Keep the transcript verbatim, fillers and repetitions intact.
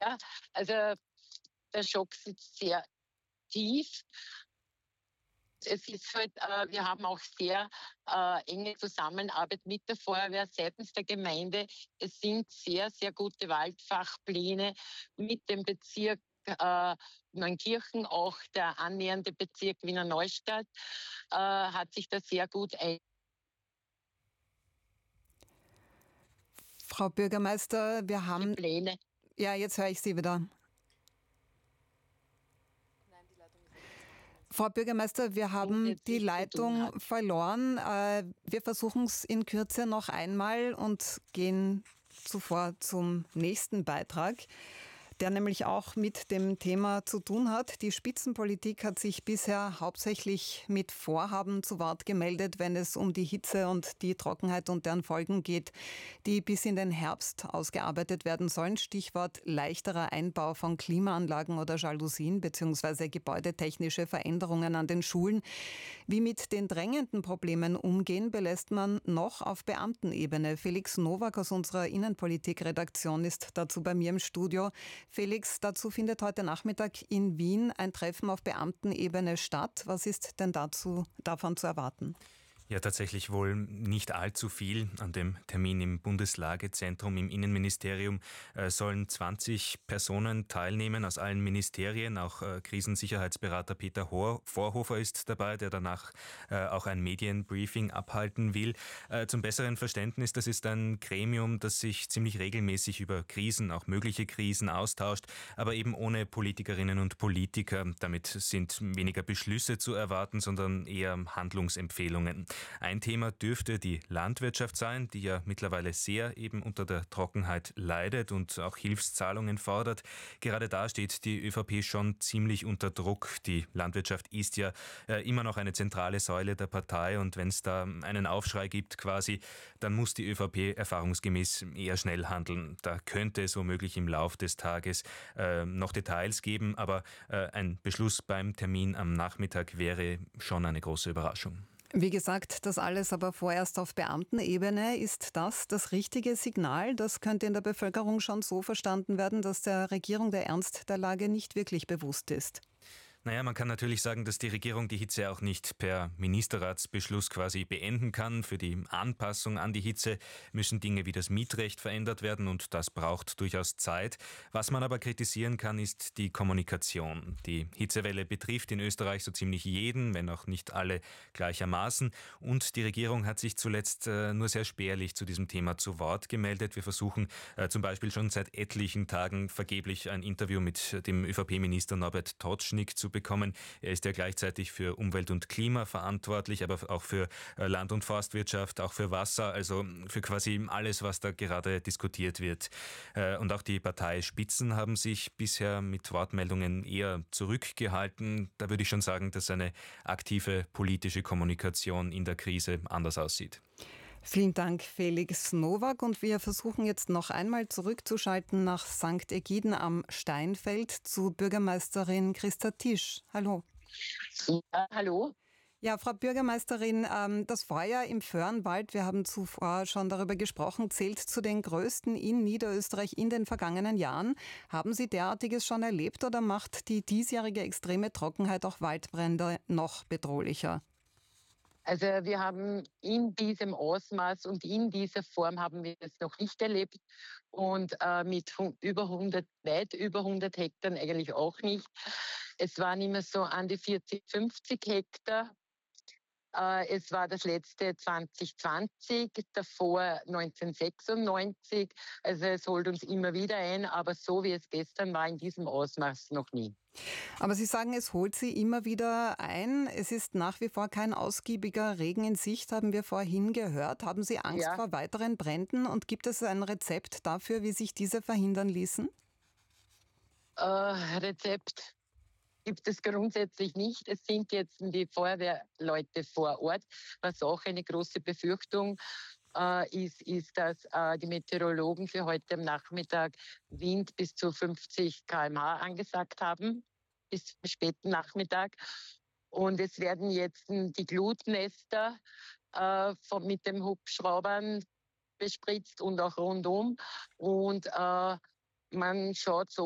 Ja, also der Schock sitzt sehr tief. Es ist halt, äh, wir haben auch sehr äh, enge Zusammenarbeit mit der Feuerwehr seitens der Gemeinde. Es sind sehr, sehr gute Waldfachpläne mit dem Bezirk äh, Neunkirchen, auch der annähernde Bezirk Wiener Neustadt äh, hat sich da sehr gut ein. Frau Bürgermeister, wir haben... Pläne. Ja, jetzt höre ich Sie wieder. Frau Bürgermeister, wir haben die Leitung verloren. Wir versuchen es in Kürze noch einmal und gehen zuvor zum nächsten Beitrag, der nämlich auch mit dem Thema zu tun hat. Die Spitzenpolitik hat sich bisher hauptsächlich mit Vorhaben zu Wort gemeldet, wenn es um die Hitze und die Trockenheit und deren Folgen geht, die bis in den Herbst ausgearbeitet werden sollen. Stichwort leichterer Einbau von Klimaanlagen oder Jalousien bzw. gebäudetechnische Veränderungen an den Schulen. Wie mit den drängenden Problemen umgehen, belässt man noch auf Beamtenebene. Felix Nowak aus unserer Innenpolitik-Redaktion ist dazu bei mir im Studio. Felix, dazu findet heute Nachmittag in Wien ein Treffen auf Beamtenebene statt. Was ist denn dazu, davon zu erwarten? Ja, tatsächlich wohl nicht allzu viel. An dem Termin im Bundeslagezentrum im Innenministerium äh, sollen zwanzig Personen teilnehmen aus allen Ministerien. Auch äh, Krisensicherheitsberater Peter Hor- Vorhofer ist dabei, der danach äh, auch ein Medienbriefing abhalten will. Äh, zum besseren Verständnis, das ist ein Gremium, das sich ziemlich regelmäßig über Krisen, auch mögliche Krisen austauscht, aber eben ohne Politikerinnen und Politiker. Damit sind weniger Beschlüsse zu erwarten, sondern eher Handlungsempfehlungen. Ein Thema dürfte die Landwirtschaft sein, die ja mittlerweile sehr eben unter der Trockenheit leidet und auch Hilfszahlungen fordert. Gerade da steht die ÖVP schon ziemlich unter Druck. Die Landwirtschaft ist ja äh, immer noch eine zentrale Säule der Partei und wenn es da einen Aufschrei gibt quasi, dann muss die ÖVP erfahrungsgemäß eher schnell handeln. Da könnte es womöglich im Lauf des Tages äh, noch Details geben, aber äh, ein Beschluss beim Termin am Nachmittag wäre schon eine große Überraschung. Wie gesagt, das alles aber vorerst auf Beamtenebene. Ist das das richtige Signal? Das könnte in der Bevölkerung schon so verstanden werden, dass der Regierung der Ernst der Lage nicht wirklich bewusst ist. Naja, man kann natürlich sagen, dass die Regierung die Hitze auch nicht per Ministerratsbeschluss quasi beenden kann. Für die Anpassung an die Hitze müssen Dinge wie das Mietrecht verändert werden und das braucht durchaus Zeit. Was man aber kritisieren kann, ist die Kommunikation. Die Hitzewelle betrifft in Österreich so ziemlich jeden, wenn auch nicht alle gleichermaßen. Und die Regierung hat sich zuletzt äh, nur sehr spärlich zu diesem Thema zu Wort gemeldet. Wir versuchen äh, zum Beispiel schon seit etlichen Tagen vergeblich ein Interview mit dem ÖVP-Minister Norbert Totschnig zu bekommen. Er ist ja gleichzeitig für Umwelt und Klima verantwortlich, aber auch für Land- und Forstwirtschaft, auch für Wasser, also für quasi alles, was da gerade diskutiert wird. Und auch die Parteispitzen haben sich bisher mit Wortmeldungen eher zurückgehalten. Da würde ich schon sagen, dass eine aktive politische Kommunikation in der Krise anders aussieht. Vielen Dank, Felix Nowak. Und wir versuchen jetzt noch einmal zurückzuschalten nach Sankt Ägiden am Steinfeld zu Bürgermeisterin Christa Tisch. Hallo. Ja, hallo. Ja, Frau Bürgermeisterin, das Feuer im Föhrenwald, wir haben zuvor schon darüber gesprochen, zählt zu den größten in Niederösterreich in den vergangenen Jahren. Haben Sie derartiges schon erlebt oder macht die diesjährige extreme Trockenheit auch Waldbrände noch bedrohlicher? Also wir haben in diesem Ausmaß und in dieser Form haben wir es noch nicht erlebt und äh, mit über hundert, weit über hundert Hektar eigentlich auch nicht. Es waren immer so an die vierzig, fünfzig Hektar. Äh, es war das letzte zwanzig zwanzig, davor neunzehnhundertsechsundneunzig. Also es holt uns immer wieder ein, aber so wie es gestern war, in diesem Ausmaß noch nie. Aber Sie sagen, es holt Sie immer wieder ein. Es ist nach wie vor kein ausgiebiger Regen in Sicht, haben wir vorhin gehört. Haben Sie Angst Ja. vor weiteren Bränden und gibt es ein Rezept dafür, wie sich diese verhindern ließen? Äh, Rezept gibt es grundsätzlich nicht. Es sind jetzt die Feuerwehrleute vor Ort, was auch eine große Befürchtung äh, ist, ist, dass äh, die Meteorologen für heute am Nachmittag Wind bis zu fünfzig Kilometer pro Stunde angesagt haben, bis zum späten Nachmittag. Und es werden jetzt die Glutnester äh, von, mit dem Hubschraubern bespritzt und auch rundum. Und äh, man schaut so,